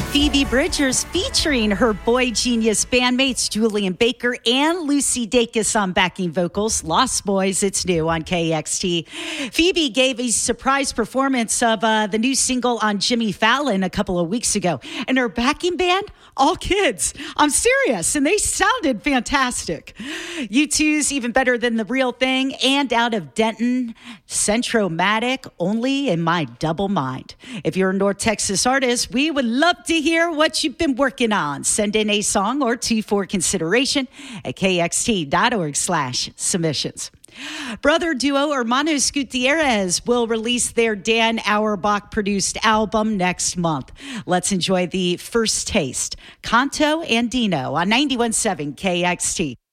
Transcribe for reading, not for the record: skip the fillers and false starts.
Phoebe Bridgers featuring her Boy Genius bandmates Julian Baker and Lucy Dacus on backing vocals. Lost Boys, it's new on KXT. Phoebe gave a surprise performance of the new single on Jimmy Fallon a couple of weeks ago. And her backing band, all kids. I'm serious. And they sounded fantastic. U2's Even Better Than the Real Thing, and out of Denton, Centromatic, Only in My Double Mind. If you're a North Texas artist, we would love to hear what you've been working on. Send in a song or two for consideration at kxt.org/submissions. Brother duo Hermanos Gutierrez will release their Dan Auerbach produced album next month. Let's enjoy the first taste. Canto and Dino on 91.7 KXT.